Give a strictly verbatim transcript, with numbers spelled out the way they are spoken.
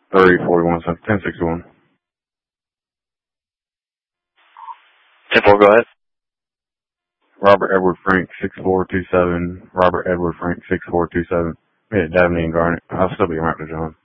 Three forty-one, ten sixty-one. ten four, go ahead. Robert Edward Frank, six four two seven. Robert Edward Frank, six four two seven. Yeah, Dabney and Garnet. I'll still be around to John.